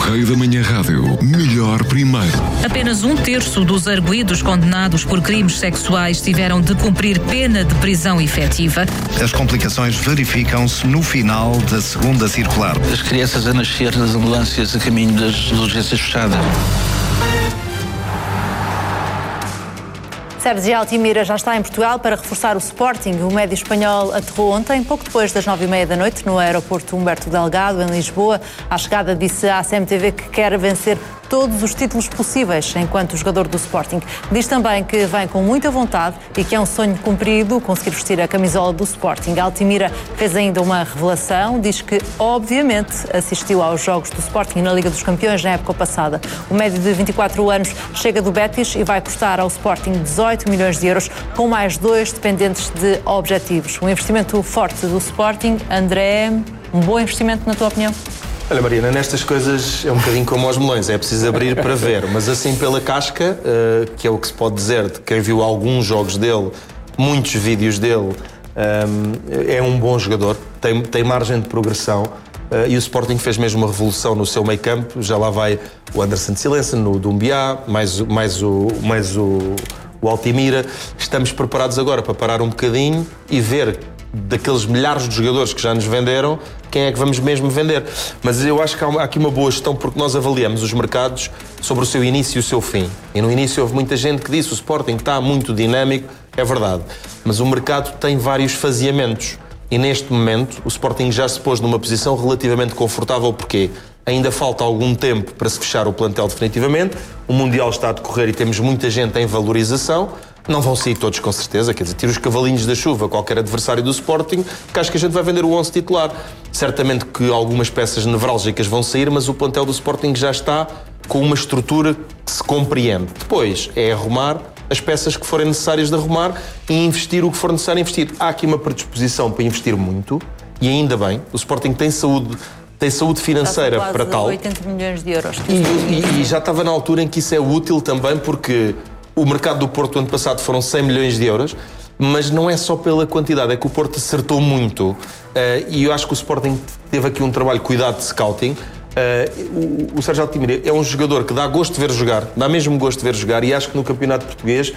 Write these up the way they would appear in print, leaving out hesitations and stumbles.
Correio da Manhã Rádio. Melhor primeiro. Apenas 1/3 dos arguidos condenados por crimes sexuais tiveram de cumprir pena de prisão efetiva. As complicações verificam-se no final da segunda circular. As crianças a nascer nas ambulâncias a caminho das urgências fechadas. Sérgio Altimira já está em Portugal para reforçar o Sporting. O médio espanhol aterrou ontem, pouco depois das 9h30 da noite, no aeroporto Humberto Delgado, em Lisboa. À chegada disse à CMTV que quer vencer todos os títulos possíveis enquanto jogador do Sporting. Diz também que vem com muita vontade e que é um sonho cumprido conseguir vestir a camisola do Sporting. Altimira fez ainda uma revelação, diz que obviamente assistiu aos jogos do Sporting na Liga dos Campeões na época passada. O médio de 24 anos chega do Betis e vai custar ao Sporting 18 milhões de euros, com mais 2 dependentes de objetivos. Um investimento forte do Sporting. André, um bom investimento na tua opinião? Olha, Mariana, nestas coisas é um bocadinho como aos melões, é preciso abrir para ver, mas assim pela casca, que é o que se pode dizer de quem viu alguns jogos dele, muitos vídeos dele, é um bom jogador, tem margem de progressão, e o Sporting fez mesmo uma revolução no seu meio campo. Já lá vai o Anderson Silensen, no Doumbia, mais o Altimira. Estamos preparados agora para parar um bocadinho e ver daqueles milhares de jogadores que já nos venderam, quem é que vamos mesmo vender. Mas eu acho que há aqui uma boa gestão, porque nós avaliamos os mercados sobre o seu início e o seu fim. E no início houve muita gente que disse: o Sporting está muito dinâmico, é verdade. Mas o mercado tem vários faseamentos. E neste momento o Sporting já se pôs numa posição relativamente confortável, porque ainda falta algum tempo para se fechar o plantel definitivamente. O Mundial está a decorrer e temos muita gente em valorização. Não vão sair todos, com certeza, quer dizer, tira os cavalinhos da chuva qualquer adversário do Sporting, que acho que a gente vai vender o 11 titular. Certamente que algumas peças nevrálgicas vão sair, mas o plantel do Sporting já está com uma estrutura que se compreende. Depois é arrumar as peças que forem necessárias de arrumar e investir o que for necessário investir. Há aqui uma predisposição para investir muito, e ainda bem, o Sporting tem saúde financeira para tal. 80 milhões de euros. E já estava na altura em que isso é útil também, porque o mercado do Porto ano passado foram 100 milhões de euros, mas não é só pela quantidade, é que o Porto acertou muito. E eu acho que o Sporting teve aqui um trabalho cuidado de scouting. O Sérgio Altimira é um jogador que dá gosto de ver jogar, dá mesmo gosto de ver jogar, e acho que no campeonato português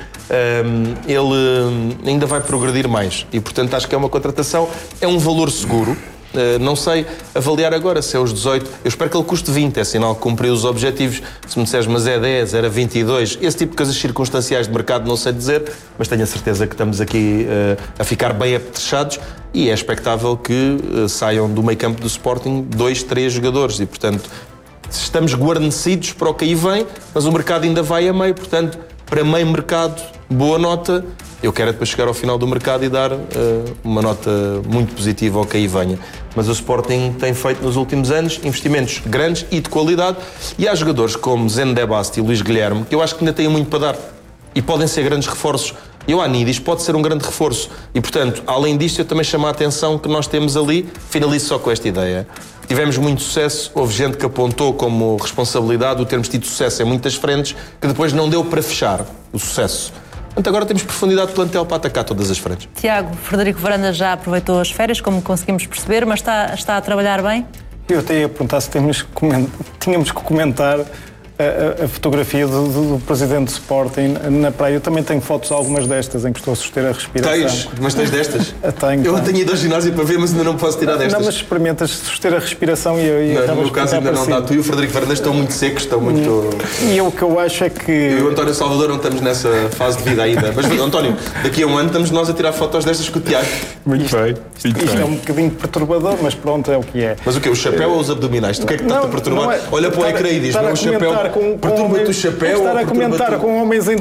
ele ainda vai progredir mais. E, portanto, acho que é uma contratação, é um valor seguro. Não sei avaliar agora se é os 18. Eu espero que ele custe 20, é sinal que cumpriu os objetivos. Se me disseres, mas é 10, era 22, esse tipo de coisas circunstanciais de mercado não sei dizer, mas tenho a certeza que estamos aqui a ficar bem apetrechados, e é expectável que saiam do meio campo do Sporting 2, 3 jogadores, e portanto estamos guarnecidos para o que aí vem, mas o mercado ainda vai a meio. Portanto, para meio mercado, boa nota. Eu quero depois chegar ao final do mercado e dar uma nota muito positiva ao que aí venha. Mas o Sporting tem feito nos últimos anos investimentos grandes e de qualidade, e há jogadores como Zende Basti e Luís Guilherme que eu acho que ainda têm muito para dar e podem ser grandes reforços. E o Anidis pode ser um grande reforço. E, portanto, além disto, eu também chamo a atenção que nós temos ali, finalizo só com esta ideia. Tivemos muito sucesso, houve gente que apontou como responsabilidade o termos tido sucesso em muitas frentes, que depois não deu para fechar o sucesso. Portanto, agora temos profundidade de plantel para atacar todas as frentes. Tiago, Frederico Varandas já aproveitou as férias, como conseguimos perceber, mas está a trabalhar bem? Eu até ia perguntar se tínhamos que comentar a fotografia do presidente do Sporting na praia. Eu também tenho fotos, algumas destas, em que estou a suster a respiração. Tens? Mas tens destas? Tenho. Eu tenho ido ao ginásio para ver, mas ainda não posso tirar destas. Não, mas experimentas suster a respiração e não, no meu caso ainda não dá. Tu e o Frederico Varandas estão muito secos, estão muito... E o que eu acho é que... Eu e o António Salvador não estamos nessa fase de vida ainda. Mas, António, daqui a um ano estamos nós a tirar fotos destas com o Tiago. Muito bem. Isto é um bocadinho perturbador, mas pronto, é o que é. Mas o quê? O chapéu ou os abdominais? Tu o que é que está-te a perturbar? Olha para o ecrã e diz, não, o chapéu... Perturba-te o chapéu ou estar a comentar com homens em